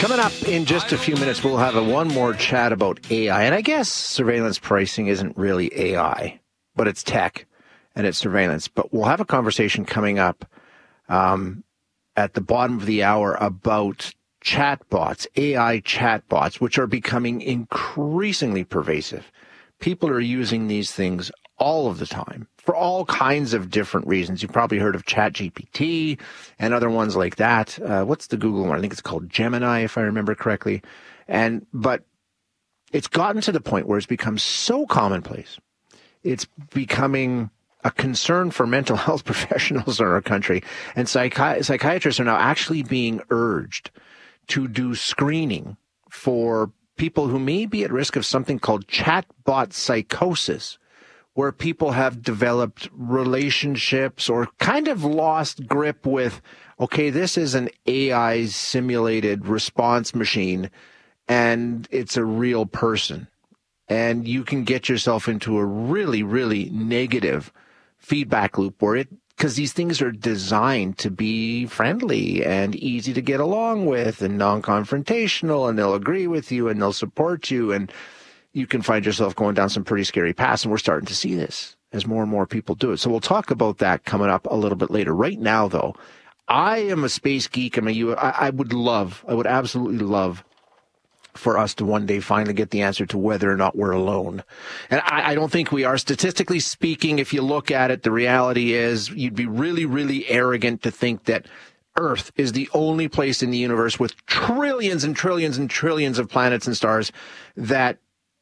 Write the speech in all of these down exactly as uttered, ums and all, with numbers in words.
Coming up in just a few minutes, we'll have a one more chat about A I. And I guess surveillance pricing isn't really A I, but it's tech and it's surveillance. But we'll have a conversation coming up um, at the bottom of the hour about chatbots, A I chatbots, which are becoming increasingly pervasive. People are using these things all of the time for all kinds of different reasons. You've probably heard of ChatGPT and other ones like that. Uh, what's the Google one? I think it's called Gemini, if I remember correctly. And but it's gotten to the point where it's become so commonplace. It's becoming a concern for mental health professionals in our country. And psychi- psychiatrists are now actually being urged to do screening for people who may be at risk of something called chatbot psychosis, where people have developed relationships or kind of lost grip with, okay, this is an A I simulated response machine and it's a real person. And you can get yourself into a really, really negative feedback loop where it, because these things are designed to be friendly and easy to get along with and non-confrontational, and they'll agree with you and they'll support you, and you can find yourself going down some pretty scary paths. And we're starting to see this as more and more people do it. So we'll talk about that coming up a little bit later. Right now, though, I am a space geek. I'm a U. I, I would love, I would absolutely love for us to one day finally get the answer to whether or not we're alone. And I, I don't think we are. Statistically speaking, if you look at it, the reality is you'd be really, really arrogant to think that Earth is the only place in the universe with trillions and trillions and trillions of planets and stars that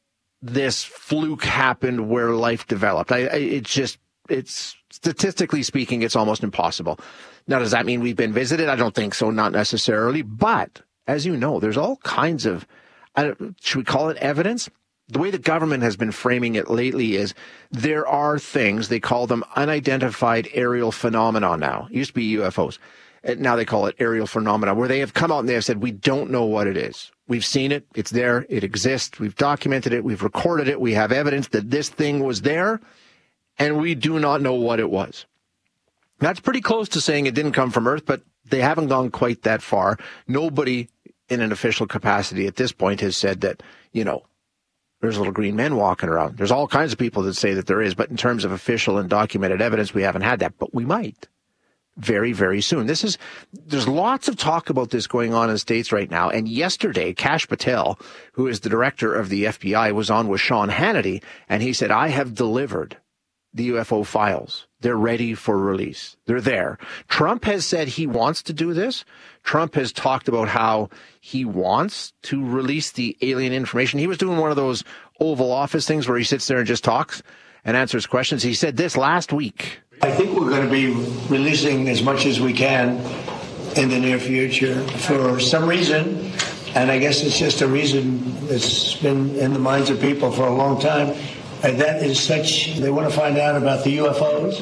this fluke happened where life developed. I, I, it's just, it's statistically speaking, it's almost impossible. Now, does that mean we've been visited? I don't think so, not necessarily. But as you know, there's all kinds of, I don't, should we call it evidence? The way the government has been framing it lately is there are things, they call them unidentified aerial phenomena now. It used to be U F Os. Now they call it aerial phenomena, where they have come out and they have said, we don't know what it is. We've seen it. It's there. It exists. We've documented it. We've recorded it. We have evidence that this thing was there, and we do not know what it was. That's pretty close to saying it didn't come from Earth, but they haven't gone quite that far. Nobody in an official capacity at this point has said that, you know, there's little green men walking around. There's all kinds of people that say that there is, but in terms of official and documented evidence, we haven't had that, but we might. Very, very soon. This is, there's lots of talk about this going on in the States right now. And yesterday, Kash Patel, who is the director of the F B I, was on with Sean Hannity, and he said, I have delivered the U F O files. They're ready for release. They're there. Trump has said he wants to do this. Trump has talked about how he wants to release the alien information. He was doing one of those Oval Office things where he sits there and just talks and answers questions. He said this last week. I think we're going to be releasing as much as we can in the near future for some reason, and I guess it's just a reason that's been in the minds of people for a long time. Uh, that is such, they want to find out about the U F Os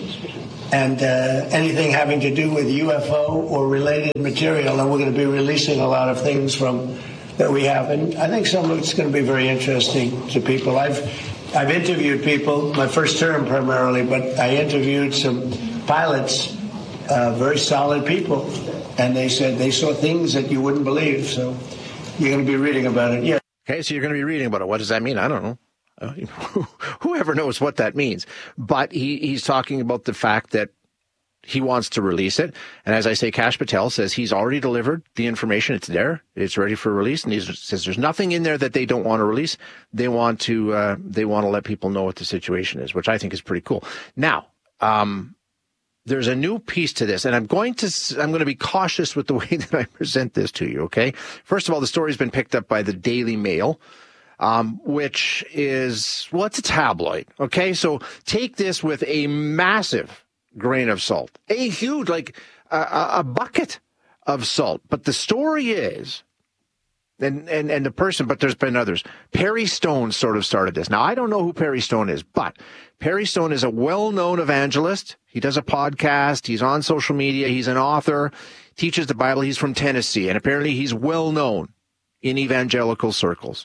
and uh, anything having to do with U F O or related material, and we're going to be releasing a lot of things from that we have. And I think some of it's going to be very interesting to people. I've I've interviewed people, my first term primarily, but I interviewed some pilots, uh, very solid people, and they said they saw things that you wouldn't believe. So you're going to be reading about it. Yeah. Okay, so you're going to be reading about it. What does that mean? I don't know. Uh, whoever knows what that means. But he, he's talking about the fact that he wants to release it. And as I say, Kash Patel says he's already delivered the information. It's there. It's ready for release. And he says there's nothing in there that they don't want to release. They want to uh, they want to let people know what the situation is, which I think is pretty cool. Now, um, there's a new piece to this, and I'm going to I'm going to be cautious with the way that I present this to you, okay? First of all, the story's been picked up by the Daily Mail, um, which is, well, it's a tabloid, okay? So take this with a massive grain of salt, a huge, like a, a bucket of salt. But the story is, and, and, and the person, but there's been others. Perry Stone sort of started this. Now, I don't know who Perry Stone is, but Perry Stone is a well-known evangelist. He does a podcast. He's on social media. He's an author, teaches the Bible. He's from Tennessee, and apparently he's well-known in evangelical circles.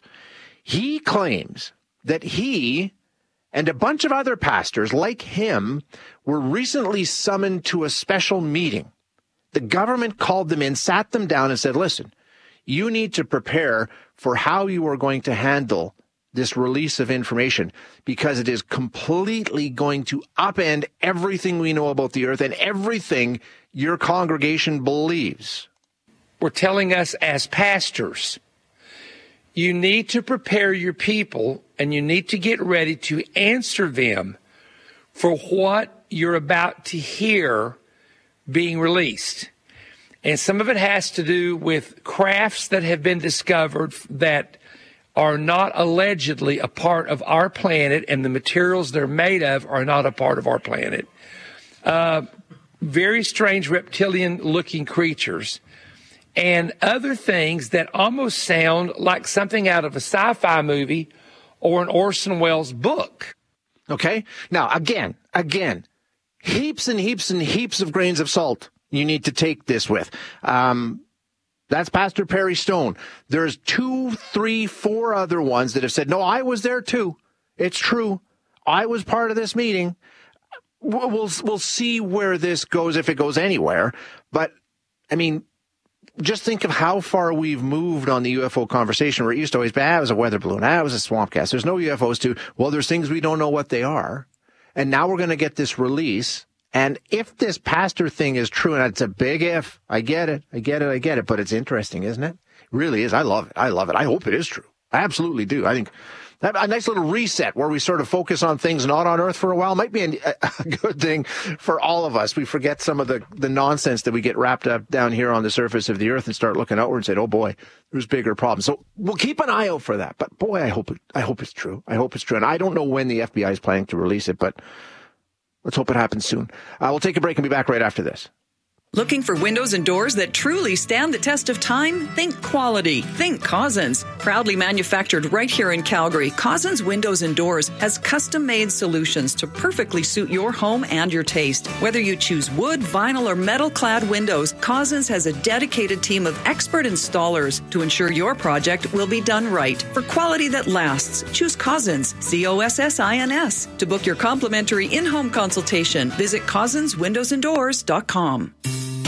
He claims that he and a bunch of other pastors like him were recently summoned to a special meeting. The government called them in, sat them down, and said, listen, You need to prepare for how you are going to handle this release of information, because it is completely going to upend everything we know about the earth and everything your congregation believes. We're telling us as pastors, you need to prepare your people and you need to get ready to answer them for what you're about to hear being released. And some of it has to do with crafts that have been discovered that are not allegedly a part of our planet, and the materials they're made of are not a part of our planet. Uh, very strange reptilian-looking creatures and other things that almost sound like something out of a sci-fi movie or an Orson Welles book. Okay? Now, again, again, heaps and heaps and heaps of grains of salt you need to take this with. Um, that's Pastor Perry Stone. There's two, three, four other ones that have said, no, I was there too. It's true. I was part of this meeting. We'll, we'll, we'll see where this goes, if it goes anywhere. But, I mean, just think of how far we've moved on the U F O conversation, where it used to always be, ah, it was a weather balloon, ah, it was a swamp gas. There's no U F Os to, well, there's things we don't know what they are. And now we're going to get this release. And if this pastor thing is true, and it's a big if, I get it, I get it, I get it, but it's interesting, isn't it? It really is. I love it. I love it. I hope it is true. I absolutely do. I think that a nice little reset where we sort of focus on things not on Earth for a while might be a, a good thing for all of us. We forget some of the, the nonsense that we get wrapped up down here on the surface of the Earth and start looking outward and say, oh boy, there's bigger problems. So we'll keep an eye out for that. But boy, I hope it, I hope it's true. I hope it's true. And I don't know when the F B I is planning to release it, but let's hope it happens soon. Uh, we'll take a break and be back right after this. Looking for windows and doors that truly stand the test of time? Think quality. Think Cozzens. Proudly manufactured right here in Calgary, Cozzens Windows and Doors has custom-made solutions to perfectly suit your home and your taste. Whether you choose wood, vinyl, or metal-clad windows, Cozzens has a dedicated team of expert installers to ensure your project will be done right. For quality that lasts, choose Cozzens, C O S S I N S. To book your complimentary in-home consultation, visit Cozzens Windows and Doors dot com.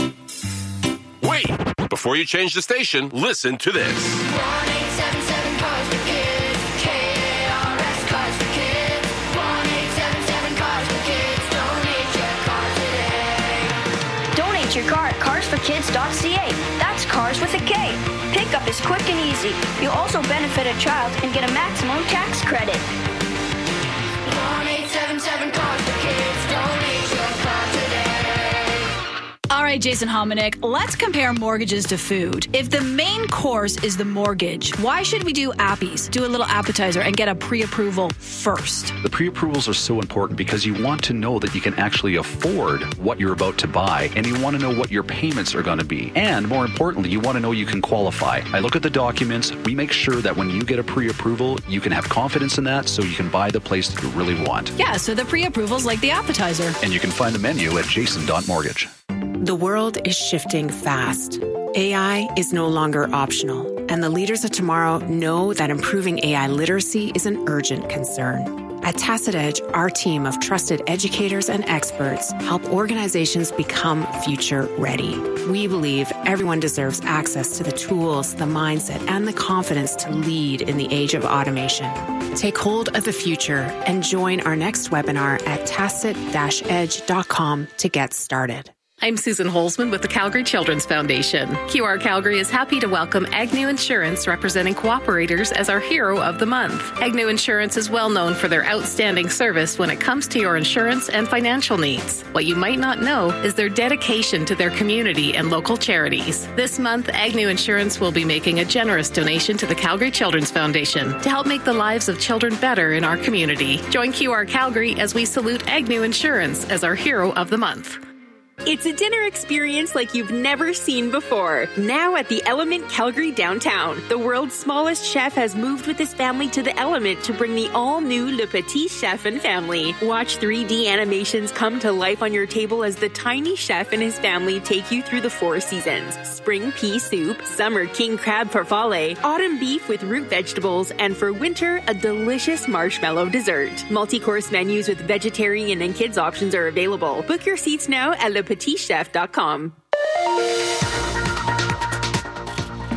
Wait! Before you change the station, listen to this. one eight seven seven Cars for Kids. K A R S Cars for Kids. one eight seven seven Cars for Kids. Donate your car today. Donate your car at cars for kids dot c a. That's cars with a K. Pickup is quick and easy. You'll also benefit a child and get a maximum tax credit. one eight seven seven Cars for Kids. Donate your car today. All right, Jason Hominick, let's compare mortgages to food. If the main course is the mortgage, why should we do appies, do a little appetizer, and get a pre-approval first? The pre-approvals are so important because you want to know that you can actually afford what you're about to buy, and you want to know what your payments are going to be. And more importantly, you want to know you can qualify. I look at the documents. We make sure that when you get a pre-approval, you can have confidence in that so you can buy the place that you really want. Yeah, so the pre-approval's like the appetizer. And you can find the menu at jason dot mortgage. The world is shifting fast. A I is no longer optional, and the leaders of tomorrow know that improving A I literacy is an urgent concern. At Tacit Edge, our team of trusted educators and experts help organizations become future ready. We believe everyone deserves access to the tools, the mindset, and the confidence to lead in the age of automation. Take hold of the future and join our next webinar at tacit dash edge dot com to get started. I'm Susan Holzman with the Calgary Children's Foundation. Q R Calgary is happy to welcome Agnew Insurance, representing cooperators, as our Hero of the Month. Agnew Insurance is well known for their outstanding service when it comes to your insurance and financial needs. What you might not know is their dedication to their community and local charities. This month, Agnew Insurance will be making a generous donation to the Calgary Children's Foundation to help make the lives of children better in our community. Join Q R Calgary as we salute Agnew Insurance as our Hero of the Month. It's a dinner experience like you've never seen before. Now at the Element Calgary downtown. The world's smallest chef has moved with his family to the Element to bring the all-new Le Petit Chef and family. Watch three D animations come to life on your table as the tiny chef and his family take you through the four seasons. Spring pea soup, summer king crab farfalle, autumn beef with root vegetables, and for winter, a delicious marshmallow dessert. Multi-course menus with vegetarian and kids options are available. Book your seats now at le petit chef dot com.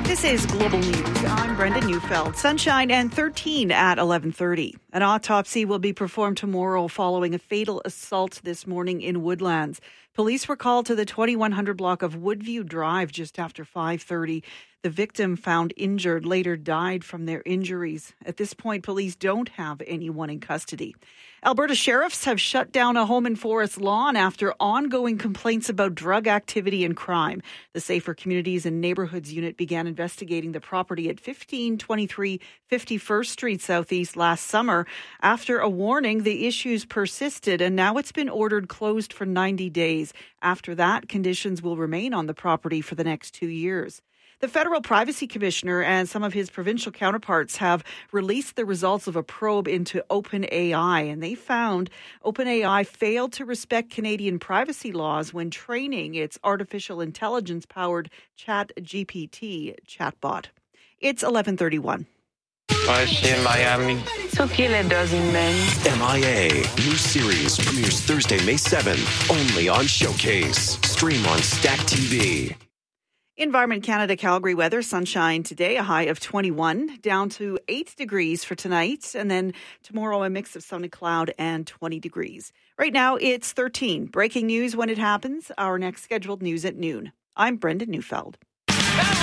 This is Global News. I'm Brenda Neufeld. Sunshine and thirteen at eleven thirty. An autopsy will be performed tomorrow following a fatal assault this morning in Woodlands. Police were called to the twenty-one hundred block of Woodview Drive just after five thirty. The victim, found injured, later died from their injuries. At this point, police don't have anyone in custody. Alberta sheriffs have shut down a home in Forest Lawn after ongoing complaints about drug activity and crime. The Safer Communities and Neighbourhoods Unit began investigating the property at fifteen twenty-three fifty-first Street Southeast last summer. After a warning, the issues persisted, and now it's been ordered closed for ninety days. After that, conditions will remain on the property for the next two years. The Federal Privacy Commissioner and some of his provincial counterparts have released the results of a probe into OpenAI, and they found OpenAI failed to respect Canadian privacy laws when training its artificial intelligence-powered ChatGPT chatbot. It's eleven thirty-one. Ouais, je suis in Miami. It's okay, that doesn't mean. M I A. New series premieres Thursday, May seventh, only on Showcase. Stream on Stack T V. Environment Canada Calgary weather, sunshine today, a high of twenty-one, down to eight degrees for tonight, and then tomorrow a mix of sun and cloud and twenty degrees. Right now it's thirteen. Breaking news when it happens, our next scheduled news at noon. I'm Brenda Neufeld.